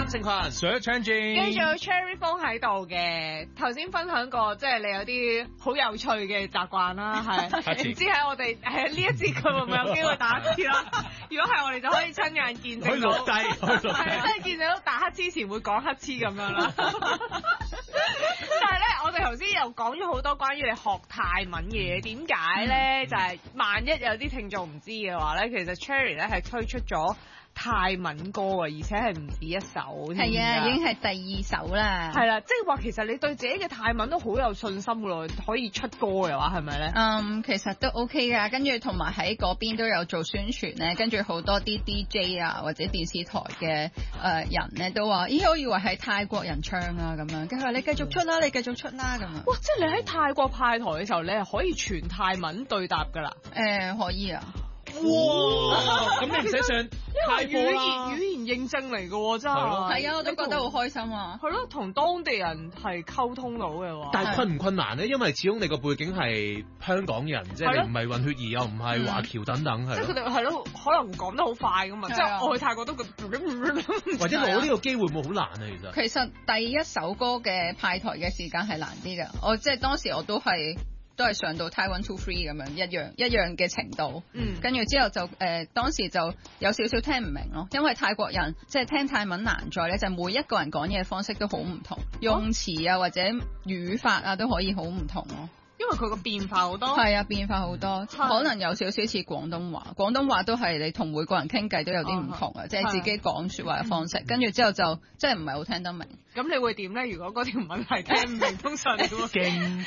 勝坤 ，Sir Chan Jin， 跟住有 Cherry 風喺度嘅，頭先分享過，即係你有啲好有趣嘅習慣啦，係唔知喺我哋呢一節佢會唔會有機會打乞嗤啦？如果係我哋就可以親眼見證到，係真係見證到打乞嗤前會講乞嗤咁樣啦。但係咧，我哋頭先又講咗好多關於你學泰文嘅嘢，點解咧？就係萬一有啲聽眾唔知嘅話咧，其實 Cherry 咧係推出咗泰文歌啊，而且係唔止一首。 係啊，已經係第2首啦。 係啦，即係話其實你對自己嘅泰文都好有信心㗎咯，可以出歌嘅話係咪咧？ 其實都 OK 㗎，跟住同埋喺嗰邊都有做宣傳咧，跟住好多啲 DJ 啊或者電視台嘅人咧都話：咦，我以為係泰國人唱啊咁樣，跟住話你繼續出啦，你繼續出啦咁樣。 哇！即係你喺泰國派台嘅時候，你係可以全泰文對答㗎啦？ 可以啊。 哇！咁你唔使上泰國啦， 語言認證嚟嘅喎，真係。 係啊，我都覺得好開心啊。 係咯，同當地人係溝通到嘅話。 但係困唔困難咧？因為始終你個背景係香港人，即係你唔係混血兒，又唔係華僑等等，係。 即係佢哋係咯，可能講得好快㗎嘛。即係我去泰國都或者攞呢個機會會唔會好難啊？ 其實第一首歌嘅派台嘅時間係難啲嘅，我即係當時我都係上到 Taiwan 2 3咁樣一樣嘅程度，跟住之後就當時就有少少聽唔明咯，因為泰國人即係聽泰文難在咧，就每一個人講嘢嘅方式都好唔同，用詞啊或者語法啊都可以好唔同咯。 因為佢個變化好多， 係啊，變化好多，可能有少少似廣東話。廣東話都係你同每個人傾偈都有啲唔同啊，即係自己講説話嘅方式。跟住之後就真係唔係好聽得明。 咁你會點咧？如果嗰條問題聽唔明，通常勁， 唔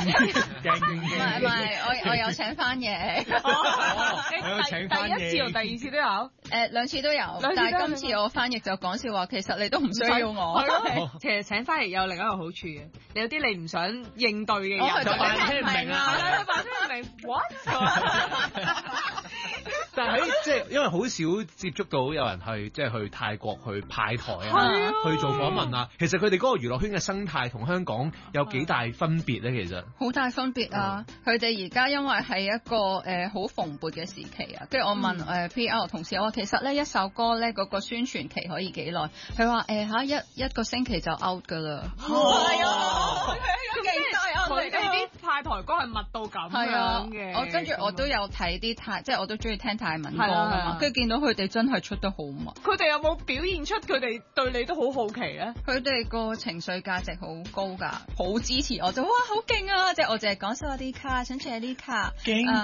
係，我有請翻譯。 第一次同第二次都有 ，2次都有，但係今次我翻譯就講笑話，其實你都唔需要我。 其實請翻譯有另一個好處嘅，有啲你唔想應對嘅人就扮聽唔明啊！ 扮聽唔明 what？ 但係即係因為好少接觸到有人去泰國去派台啊，去做訪問啊。其實佢哋嗰個娛樂圈嘅生態同香港有幾大分別咧？其實好大分別啊！佢哋而家因為係一個好蓬勃嘅時期啊，跟住我問PR 同事，我話其實呢一首歌咧嗰個宣傳期可以幾耐？佢話一個星期就 out 㗎啦。 係啊，佢哋啲派台歌係密到咁樣嘅。 我跟住我都有睇啲即係我都中意聽泰文歌㗎嘛。跟住見到佢哋真係出得好密。佢哋有冇表現出佢哋對你都好好奇咧？ 佢哋個情緒價值好高㗎，好支持我就哇好勁啊！即係我淨係講晒我啲卡，想借啲卡， 勁啊！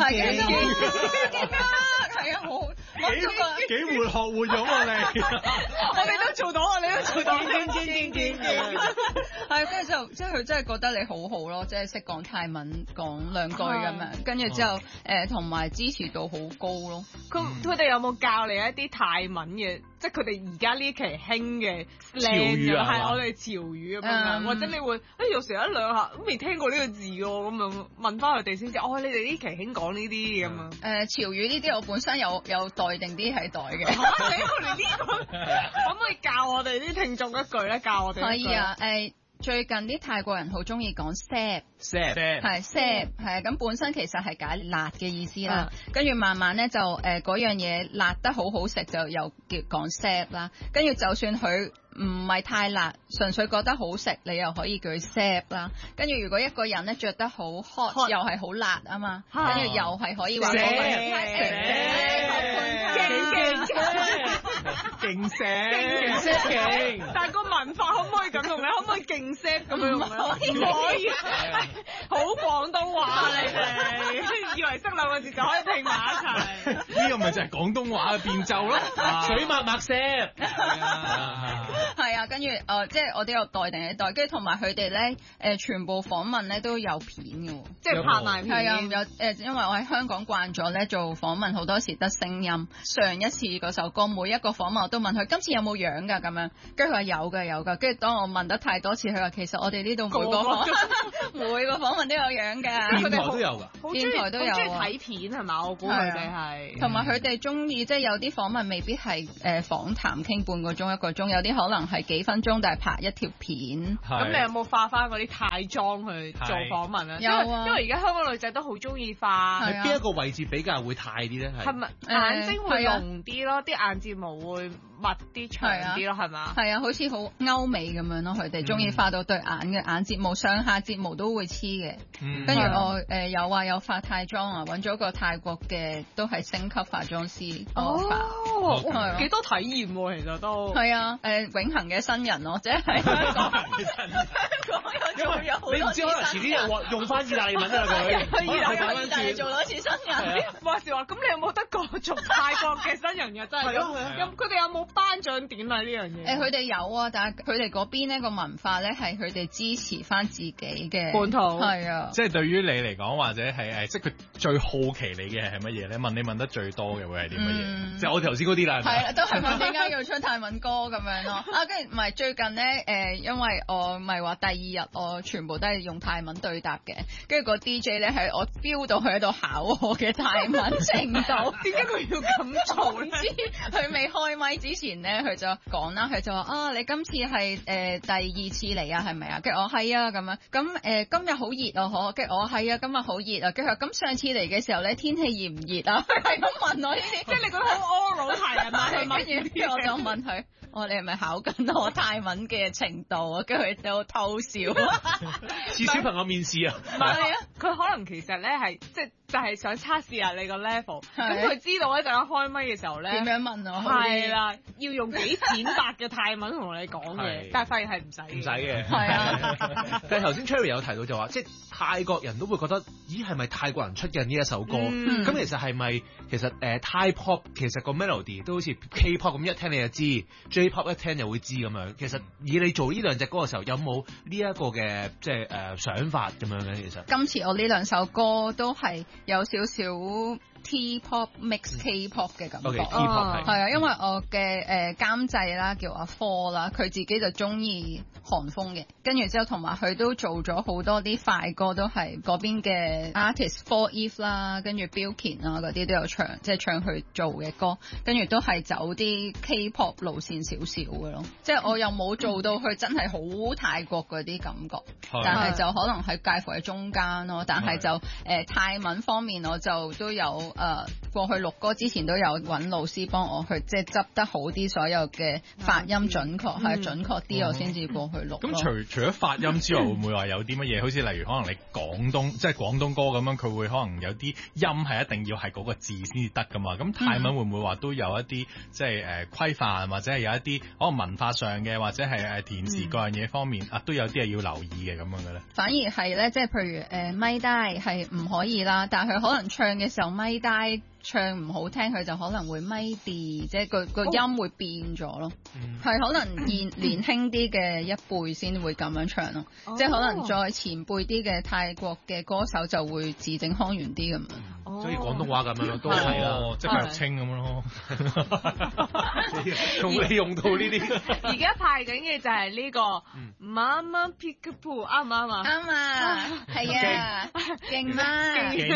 係啊，好幾活學活用啊你！ 我哋都做到啊，你都做到， 勁！係跟住就即係佢真係覺得你好好咯，即係識講泰文講兩句咁樣，跟住之後同埋支持度好高咯。 佢哋有冇教你一啲泰文嘅？即係佢哋而家呢期興嘅潮語啊， 係我哋潮語咁樣，或者你會有時一兩下都未聽過呢個字喎，咁樣問翻佢哋先知。哦，你哋呢期興講呢啲咁樣。 潮語呢啲我本身有袋定啲喺袋嘅。 你我哋呢個可唔可以教我哋啲聽眾一句咧？教我哋可以啊，最近啲泰國人好中意講 sap， 係 sap， 係咁本身其實係解辣嘅意思啦。跟住慢慢咧就嗰樣嘢辣得好好食，就又叫講 sap 啦。跟住就算佢唔係太辣，純粹覺得好食，你又可以叫佢 sap 啦。跟住如果一個人咧着得好 hot， 又係好辣啊嘛，跟住又係可以話勁， 但係個文化可唔可以咁用咧？可唔可以勁 set 咁樣用咧？可以，好廣東話你哋，以為識兩個字就可以拼埋一齊。 呢個咪就係廣東話嘅變奏咯，水默默 set。 係啊，跟住即係我都有袋定嘅袋，跟住同埋佢哋咧全部訪問咧都有片嘅， 即係拍埋片。 係啊，因為我喺香港慣咗咧做訪問，好多時得聲音。上一次嗰首歌每一個訪問我都問佢今次有冇樣㗎咁樣，跟住佢話有㗎。跟住當我問得太多次，佢話其實我哋呢度每個訪問都有樣㗎。 電台都有㗎， 電台都有。 好中意睇片係嘛？我估佢哋係。同埋佢哋中意即係有啲訪問未必係訪談傾半個鐘一個鐘，有啲可能係幾分鐘，但係拍一條片。 咁你有冇化翻嗰啲泰妝去做訪問啊？ 有啊， 因為而家香港女仔都好中意化。 係邊一個位置比較會泰啲咧？ 係咪眼睛會濃啲咯？啲眼睫毛會密啲長啲咯，係嘛？ 係啊，好似好歐美咁樣咯，佢哋中意化到對眼嘅眼睫毛上下睫毛都會黐嘅。跟住我有話有化泰妝啊，揾咗個泰國嘅都係星級化妝師幫我化。 哦，幾多體驗喎，其實都係啊，永恆嘅新人咯，即係香港有好多你唔知可能遲啲又用翻意大利文㗎啦佢， 去意大利做多次新人。 話時話，咁你有冇得過做泰國嘅新人嘅？真係咁，佢哋有冇頒獎典禮呢樣嘢？ 佢哋有啊，但係佢哋嗰邊呢個文化咧係佢哋支持翻自己嘅本土。 係啊， 即係對於你嚟講，或者係即係佢最好奇你嘅係乜嘢咧？你問得最多嘅會係啲乜嘢？ 即係我頭先嗰啲啦。 係啊，都係問點解要唱泰文歌咁樣咯。跟住唔係最近咧因為我咪話第二日我全部都係用泰文對答嘅，跟住個 DJ 咧係我 feel 到佢喺度考我嘅泰文程度。 點解佢要咁做咧？ 佢未開咪之前咧，佢就講啦，佢就話你今次係第二次嚟啊，係咪啊？跟住我係啊咁樣，咁今日好熱啊，跟住我係啊，今日好熱啊，跟住咁上次嚟嘅時候咧，天氣熱唔熱啊？佢係咁問我呢啲， 即係你覺得好 oral 題啊嘛？ 跟住我就問佢。你係咪考緊我泰文嘅程度啊？跟住佢就偷笑， 似小朋友面試啊！ 唔係啊，佢可能其實咧係即係就係想測試下你個 level。咁佢知道咧，陣間開咪嘅時候咧， 點樣問我？ 係啦，要用幾淺白嘅泰文同你講嘢，但係發現係唔使嘅。 係啊， 但係頭先 Cherry 有提到就話，即係泰國人都會覺得，咦係咪泰國人出嘅呢一首歌？咁其實係咪其實泰 pop 其實個 melody 都好似 K-pop 咁，一聽你就知。Pop 一聽就會知咁樣，其實以你做呢兩隻歌嘅時候，有冇呢一個嘅即係想法咁樣咧？其實今次我呢兩首歌都係有少少T-pop mix K-pop 嘅感覺。 T-pop 係啊，因為我嘅監製啦叫阿 Four 啦，佢自己就中意韓風嘅，跟住之後同埋佢都做咗好多啲快歌，都係嗰邊嘅 artist For Eve 啦，跟住 Billkin 啊嗰啲都有唱，即係唱佢做嘅歌，跟住都係走啲 K-pop 路線少少嘅咯，即係我又冇做到佢真係好泰國嗰啲感覺，但係就可能係介乎喺中間咯，但係就泰文方面我就都有。過去錄歌之前都有揾老師幫我去即係執得好啲，所有嘅發音準確係準確啲，我先至過去錄。 咁除咗發音之外，會唔會話有啲乜嘢？好似例如可能你廣東歌咁樣，佢會可能有啲音係一定要係嗰個字先至得噶嘛？咁泰文會唔會話都有一啲即係規範，或者係有一啲可能文化上嘅，或者係填詞嗰樣嘢方面都有啲係要留意嘅咁樣嘅咧？ 反而係咧，即係譬如咪帶係唔可以啦，但係佢可能唱嘅時候咪帶唱唔好聽，佢就可能會咪啲，即係個音會變咗咯。係可能年輕啲嘅一輩先會咁樣唱咯，即係可能再前輩啲嘅泰國嘅歌手就會字正腔圓啲咁樣。 所以廣東話咁樣咯，都係啦，即係若清咁樣咯。 仲未用到呢啲。 而家派緊嘅就係呢個媽媽 Peekaboo 啱唔啱啊？ 啱啊，係啊，勁啦，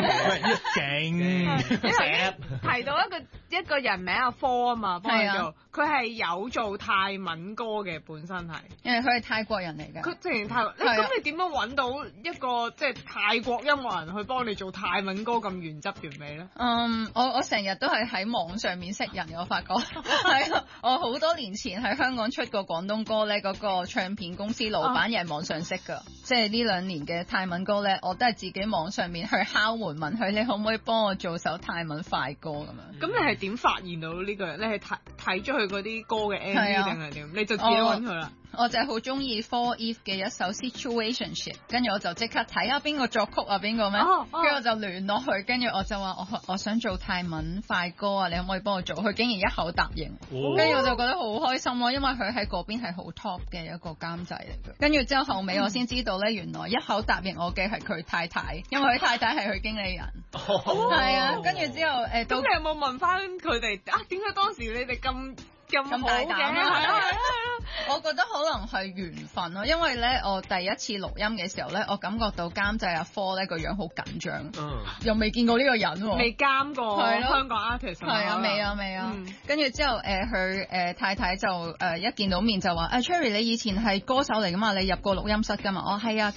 勁。 提到一個人名阿科啊嘛，幫佢做，佢係有做泰文歌嘅，本身係， 因為佢係泰國人嚟嘅。 佢之前泰國，咁你點樣揾到一個即係泰國音樂人去幫你做泰文歌咁原汁原味咧？ 我成日都係喺網上面識人嘅，我發覺係啊，我好多年前喺香港出過廣東歌咧，嗰個唱片公司老闆又係網上識㗎，即係呢2年嘅泰文歌咧，我都係自己網上面去敲門問佢，你可唔可以幫我做首泰文快歌咁樣？ 咁你係點發現到呢個人？你係睇咗佢嗰啲歌嘅 MV 定係點？你就自己揾佢啦。 我就係好中意 For Eve 嘅一首 Situationship， 跟住我就即刻睇下邊個作曲啊，邊個咩？跟住我就聯絡佢，跟住我就話我想做泰文快歌啊，你可唔可以幫我做？佢竟然一口答應，跟住我就覺得好開心咯，因為佢喺嗰邊係好 top 嘅一個監製嚟嘅。跟住之後後尾我先知道咧，原來一口答應我嘅係佢太太，因為佢太太係佢經理人。係啊，跟住之後咁你有冇問翻佢哋點解當時你哋咁大膽嘅？係啊， 我覺得可能係緣分咯，因為咧我第一次錄音嘅時候咧，我感覺到監製阿科咧個樣好緊張，又未見過呢個人喎， 未監過香港 artist 係啊，未啊，跟住之後佢太太就一見到面就話Cherry 你以前係歌手嚟噶嘛，你入過錄音室噶嘛？係啊，跟住佢就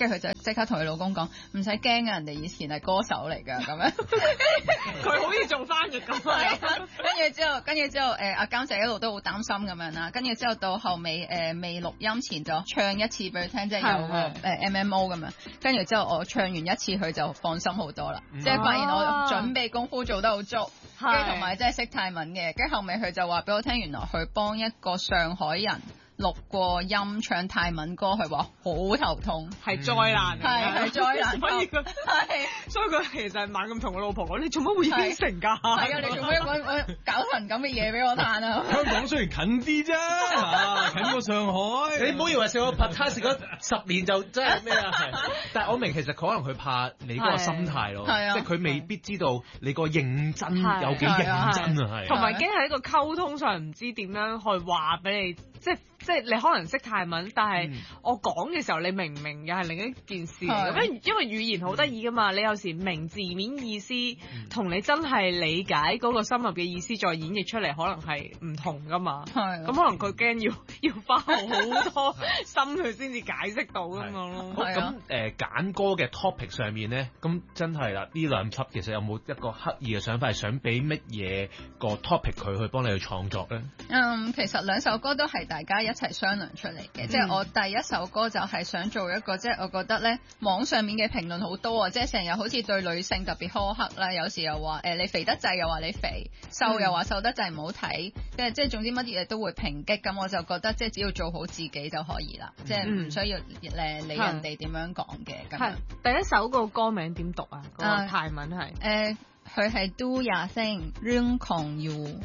即刻同佢老公講，唔使驚啊，人哋以前係歌手嚟㗎咁樣。 佢好似做翻譯咁啊！ 跟住之後阿監製一路都好擔心咁樣啦。跟住之後到後尾未錄音前就唱一次俾佢聽，即係有個MMO 咁樣。跟住之後我唱完一次，佢就放心好多啦。即係發現我準備功夫做得好足，跟住同埋即係識泰文嘅。跟住後尾佢就話俾我聽，原來佢幫一個上海人錄過音唱泰文歌，佢話好頭痛， 係災難嚟嘅， 係災難。 所以佢其實猛咁同我老婆講：你做乜會應承㗎？ 係啊，你做乜我搞份咁嘅嘢俾我嘆啊？ 香港雖然近啲啫，近過上海。 你唔好以為成個拍拖時嗰10年就真係咩啊？但係我明其實可能佢怕你嗰個心態咯，即係佢未必知道你個認真有幾認真啊，係。 同埋驚喺個溝通上唔知點樣去話俾你，即係你可能識泰文，但係我講嘅時候你明唔明又係另一件事嚟嘅。因為語言好得意㗎嘛，你有時明字面意思同你真係理解嗰個深入嘅意思再演繹出嚟，可能係唔同㗎嘛。咁可能佢驚要花好多心去先至解釋到㗎嘛咯。 咁揀歌嘅 topic 上面咧，咁真係啦，呢兩輯其實有冇一個刻意嘅想法係想俾乜嘢個 topic 佢去幫你去創作咧？ 其實兩首歌都係大家一齊商量出嚟嘅。即係我第一首歌就係想做一個，即係我覺得咧網上面嘅評論好多啊，即係成日好似對女性特別苛刻啦，有時又話你肥得滯又話你肥，瘦又話瘦得滯唔好睇，即係總之乜嘢都會抨擊。咁我就覺得即係只要做好自己就可以啦，即係唔需要理人哋點樣講嘅。咁第一首個歌名點讀啊？個泰文係佢係 Do Ya Thing Rung Kong You。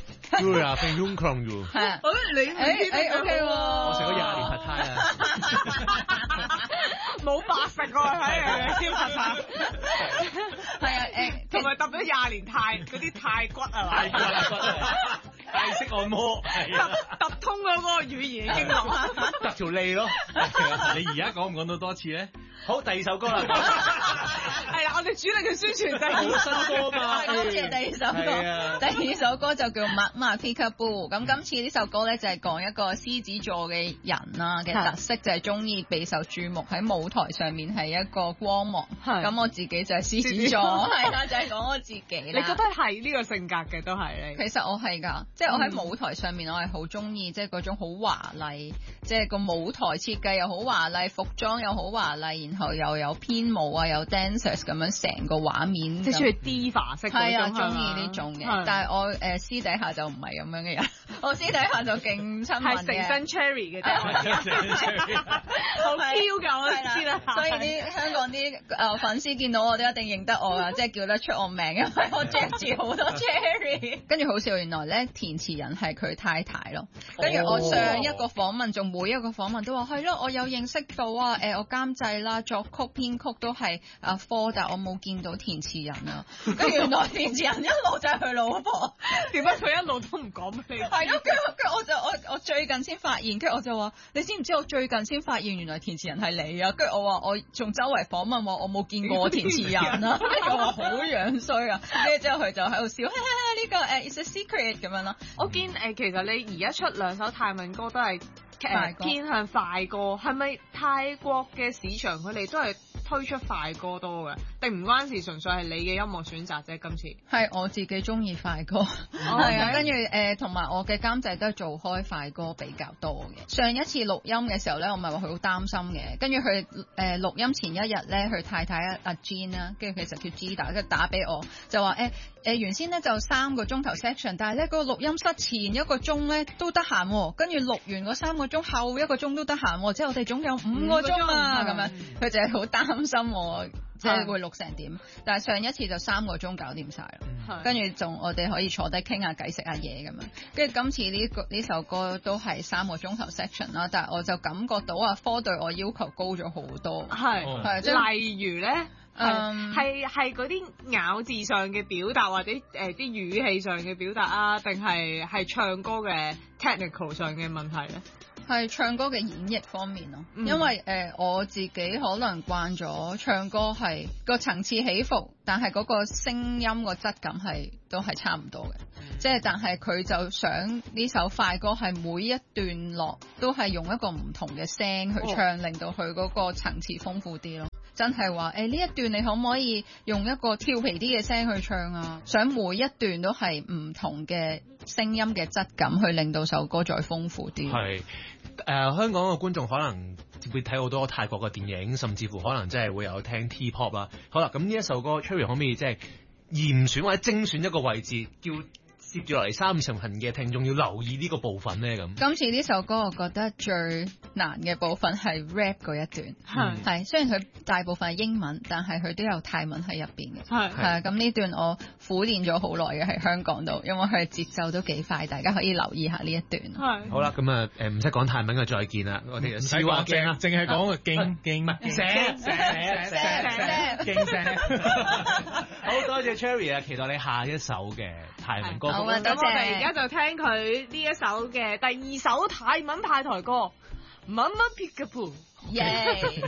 Do Ya Thing Rung Kong You。 係啊，你 OK 喎， 我食咗20年 pad thai 啊。 冇白食過喺燒pad thai。 係啊， 同埋揼咗20年嗰啲泰骨係嘛？ 泰式按摩， 揼通咗嗰個語言嘅經絡啊！ 揼條脷咯。 你而家講唔講到多次咧？ 好，第二首歌啦。 係啦，我哋主力嘅宣傳就係好新歌嘛。 今次第二首歌，第二首歌就叫《麥馬 Peekaboo》。咁今次呢首歌咧就係講一個獅子座嘅人啦嘅特色，就係中意備受注目，喺舞台上面係一個光芒。咁我自己就係獅子座，係啦，就係講我自己啦。 你覺得係呢個性格嘅都係你？ 其實我係㗎，即係我喺舞台上面我係好中意，即係嗰種好華麗，即係個舞台設計又好華麗，服裝又好華麗，然後又有編舞啊，有 dancers 咁樣成個畫面， 即係中意 diva 式嗰種。 係啊，中意呢種嘅。但係我私底下就唔係咁樣嘅人，我私底下就勁親民嘅。係成身 cherry 嘅啫，好 Q 㗎，我知啦。所以啲香港啲粉絲見到我都一定認得我啊，即係叫得出我名，因為我着住好多 cherry。跟住好笑，原來咧填詞人係佢太太咯。跟住我上一個訪問，仲每一個訪問都話係咯，我有認識到啊，我監製啦、作曲編曲都係阿科，但係我冇見到填詞人啊。跟住原來填詞人一路就係佢老婆， 點解佢一路都唔講俾你？ 係咯，跟住我最近先發現，跟住我就話你知唔知我最近先發現原來填詞人係你啊？跟住我話我仲周圍訪問話我冇見過我填詞人啊，跟住我話好樣衰啊，跟住之後佢就喺度笑，呢個it's a secret 咁樣咯。 我見其實你而家出2首泰文歌都係偏向快歌，係咪泰國嘅市場佢哋都係推出快歌多嘅，定唔關事，純粹係你嘅音樂選擇啫？今次係我自己中意快歌，係啊，跟住同埋我嘅監製都係做開快歌比較多嘅。上一次錄音嘅時候咧，我咪話佢好擔心嘅，跟住佢錄音前一日咧，佢太太阿 Jean 啦，跟住其實叫 Gina，跟住打俾我就話原先咧就3個鐘頭 section， 但係咧嗰個錄音室前1個鐘咧都得閒，跟住錄完嗰3個鐘後1個鐘都得閒，即係我哋總有5個鐘啊咁樣。佢就係好擔心我即係會錄成點，但係上一次就3個鐘搞掂晒啦，跟住仲我哋可以坐低傾下偈食下嘢咁樣。跟住今次呢首歌都係3個鐘頭 section 啦，但係我就感覺到阿科對我要求高咗好多。係即係例如咧。係嗰啲咬字上嘅表達，或者啲語氣上嘅表達啊，定係唱歌嘅 technical 上嘅問題咧？ 係唱歌嘅演繹方面咯，因為我自己可能慣咗唱歌係個層次起伏，但係嗰個聲音個質感都係差唔多嘅，即係但係佢就想呢首快歌係每一段落都係用一個唔同嘅聲去唱，令到佢嗰個層次豐富啲咯。 真係話呢一段你可唔可以用一個調皮啲嘅聲去唱啊？想每一段都係唔同嘅聲音嘅質感，去令到首歌再豐富啲。 係香港嘅觀眾可能會睇好多泰國嘅電影，甚至乎可能真係會有聽 T-pop 啦。好啦，咁呢一首歌 Cherry 可唔可以即係嚴選或者精選一個位置，叫接住落嚟30行嘅聽眾要留意呢個部分咧？咁今次呢首歌我覺得最難嘅部分係 rap 嗰一段，係雖然佢大部分係英文，但係佢都有泰文喺入邊嘅。係咁呢段我苦練咗好耐嘅喺香港度，因為佢節奏都幾快，大家可以留意下呢一段。 係好啦，咁啊唔使講泰文嘅再見啦，我哋唔使講驚啊，淨係講個勁好多謝 Cherry 啊，期待你下一首嘅泰文歌曲。 好啊，多謝。 咁我哋而家就聽佢呢一首嘅第2首泰文派台歌，Mama Peekaboo。 耶！